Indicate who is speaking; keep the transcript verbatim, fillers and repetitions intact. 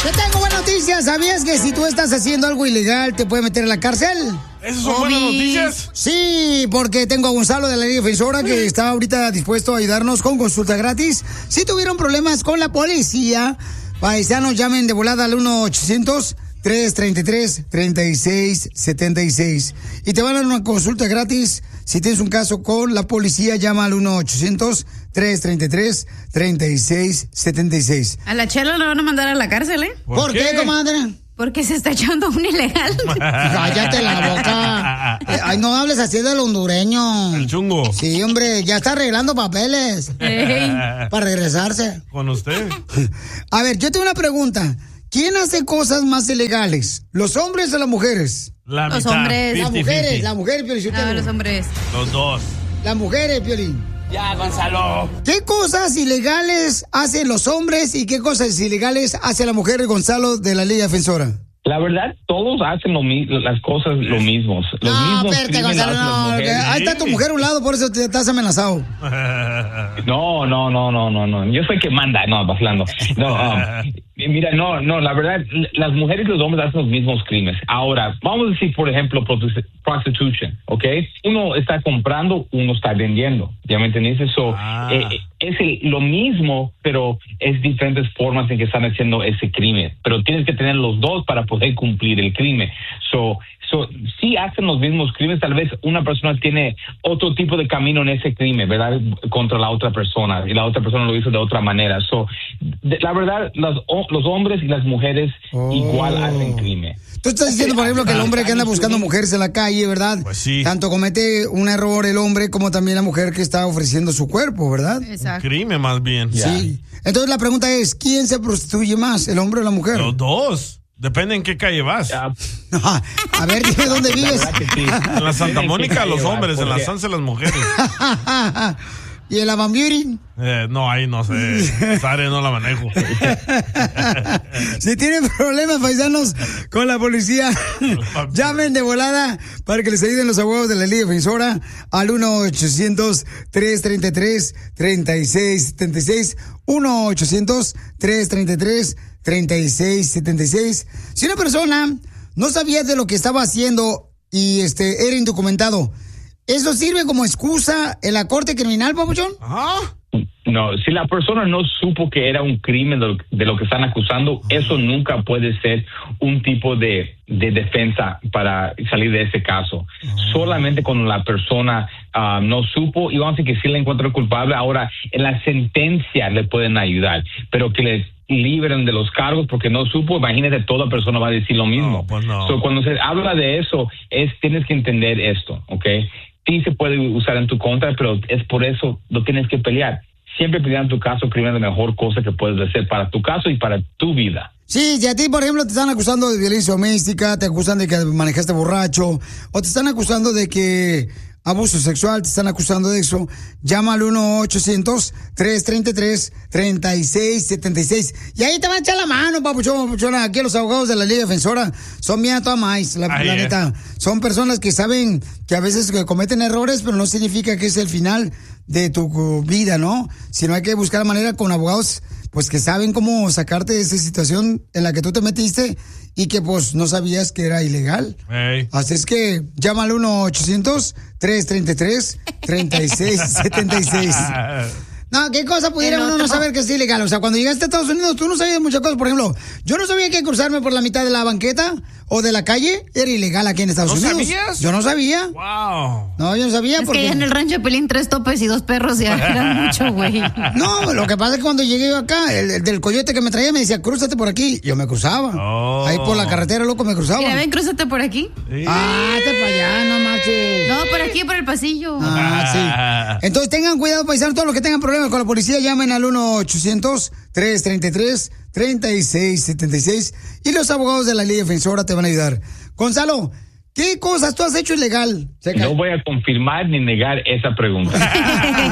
Speaker 1: Te tengo buenas noticias. ¿Sabías que si tú estás haciendo algo ilegal te puede meter en la cárcel?
Speaker 2: ¿Esas son buenas noticias?
Speaker 1: Sí, porque tengo a Gonzalo de la Liga Defensora que está ahorita dispuesto a ayudarnos con consulta gratis. Si tuvieron problemas con la policía, paisanos, llamen de volada al uno ochocientos, tres treinta y tres, treinta y seis setenta y seis. Y te van a dar una consulta gratis. Si tienes un caso con la policía, llama al uno ochocientos, tres treinta y tres, treinta y seis setenta y seis.
Speaker 3: A la Chela la van a mandar a la cárcel, ¿eh?
Speaker 1: ¿Por, ¿Por qué, qué, comadre?
Speaker 3: Porque se está echando un ilegal.
Speaker 1: Cállate la boca. Ay, no hables así del hondureño.
Speaker 2: El chungo.
Speaker 1: Sí, hombre, ya está arreglando papeles.
Speaker 3: Hey.
Speaker 1: Para regresarse.
Speaker 2: Con usted.
Speaker 1: A ver, yo tengo una pregunta. ¿Quién hace cosas más ilegales? ¿Los hombres o las mujeres?
Speaker 2: La
Speaker 3: los
Speaker 2: mitad.
Speaker 3: hombres.
Speaker 1: Las mujeres, las mujeres, Piolín.
Speaker 3: No, los hombres.
Speaker 2: Los dos.
Speaker 1: Las mujeres, Piolín.
Speaker 2: Ya, Gonzalo.
Speaker 1: ¿Qué cosas ilegales hacen los hombres y qué cosas ilegales hace la mujer, Gonzalo, de la Liga Defensora?
Speaker 4: La verdad, todos hacen lo mi- las cosas lo mismos. Los
Speaker 1: no,
Speaker 4: mismos
Speaker 1: espérate, Gonzalo, no. Ahí está tu mujer a un lado, por eso te estás amenazado.
Speaker 4: No, no, no, no, no, no. Yo soy que manda, no, vacilando. No, um, mira, no, no, la verdad, las mujeres y los hombres hacen los mismos crímenes. Ahora, vamos a decir, por ejemplo, prostitution, ¿ok? Uno está comprando, uno está vendiendo. ¿Ya me entendiste? So,
Speaker 2: ah.
Speaker 4: eh, es el, lo mismo, pero es diferentes formas en que están haciendo ese crimen. Pero tienes que tener los dos para poder cumplir el crimen. So, so, sí hacen los mismos crímenes, tal vez una persona tiene otro tipo de camino en ese crimen, ¿verdad? Contra la otra persona, y la otra persona lo hizo de otra manera. So, de, la verdad, los, los hombres y las mujeres oh. igual hacen crimen.
Speaker 1: Tú estás diciendo, por ejemplo, que el hombre que anda buscando mujeres en la calle, ¿verdad?
Speaker 2: Pues sí.
Speaker 1: Tanto comete un error el hombre como también la mujer que está ofreciendo su cuerpo, ¿verdad?
Speaker 2: Exacto. Un crimen más bien.
Speaker 1: Sí. Entonces la pregunta es, ¿quién se prostituye más, el hombre o la mujer?
Speaker 2: Los dos. Depende en qué calle vas.
Speaker 4: Yeah.
Speaker 1: A ver, dime dónde vives.
Speaker 4: Sí.
Speaker 2: En la Santa Mónica los hombres, en la Sanse las mujeres.
Speaker 1: ¿Y en la Van Beauty?
Speaker 2: Eh, no, ahí no sé. Esa área no la manejo.
Speaker 1: Si tienen problemas, paisanos, con la policía, llamen de volada para que les ayuden los abogados de la Liga Defensora al uno ochocientos, tres treinta y tres, treinta y seis setenta y seis. uno ochocientos, tres treinta y tres, treinta y seis setenta y seis. Si una persona no sabía de lo que estaba haciendo y este era indocumentado, ¿eso sirve como excusa en la corte criminal, papuchón?
Speaker 2: Ajá.
Speaker 4: No, si la persona no supo que era un crimen de lo, de lo que están acusando, eso nunca puede ser un tipo de, de defensa para salir de ese caso. Solamente cuando la persona uh, no supo, y vamos a decir que sí la encuentran culpable, ahora en la sentencia le pueden ayudar, pero que les liberen de los cargos porque no supo, imagínate, toda persona va a decir lo mismo.
Speaker 2: No, pues no.
Speaker 4: So, cuando se habla de eso, es tienes que entender esto, ¿ok? Sí se puede usar en tu contra, pero es por eso lo tienes que pelear. Siempre pelear en tu caso crimen es la mejor cosa que puedes hacer para tu caso y para tu vida.
Speaker 1: Sí, si a ti, por ejemplo, te están acusando de violencia doméstica, te acusan de que manejaste borracho, o te están acusando de que abuso sexual, te están acusando de eso, llama al uno ochocientos, tres treinta y tres, treinta y seis setenta y seis. Y ahí te van a echar la mano, papuchón, papuchón. Aquí los abogados de la Liga Defensora son bien a toda maíz, la, la neta. Son personas que saben que a veces cometen errores, pero no significa que es el final de tu vida, ¿no? Sino hay que buscar la manera con abogados, pues que saben cómo sacarte de esa situación en la que tú te metiste y que pues no sabías que era ilegal.
Speaker 2: Hey.
Speaker 1: Así es que llama al uno ochocientos, tres treinta y tres, treinta y seis setenta y seis. No, ¿qué cosa pudiera uno no saber que es ilegal? O sea, cuando llegaste a Estados Unidos, tú no sabías muchas cosas. Por ejemplo, yo no sabía que cruzarme por la mitad de la banqueta o de la calle era ilegal aquí en Estados
Speaker 2: ¿No
Speaker 1: Unidos.
Speaker 2: sabías?
Speaker 1: Yo no sabía.
Speaker 2: Wow.
Speaker 1: No, yo no sabía.
Speaker 3: Es
Speaker 1: porque...
Speaker 3: que ya en el rancho de Pelín tres topes y dos perros ya eran mucho, güey.
Speaker 1: No, lo que pasa es que cuando llegué yo acá, el, el del coyote que me traía me decía, crúzate por aquí. Yo me cruzaba.
Speaker 2: Oh.
Speaker 1: Ahí por la carretera, loco, me cruzaba.
Speaker 3: Mira, ven, crúzate por aquí.
Speaker 2: Sí.
Speaker 1: Ah, te para allá, no marches.
Speaker 3: No, por aquí, por el pasillo.
Speaker 1: Ah, sí. Entonces tengan cuidado, paisanos, todos los que tengan problemas con la policía, llamen al uno ochocientos, tres treinta y tres, treinta y seis setenta y seis y los abogados de la Liga Defensora te van a ayudar. Gonzalo, ¿qué cosas tú has hecho ilegal?
Speaker 4: No voy a confirmar ni negar esa pregunta.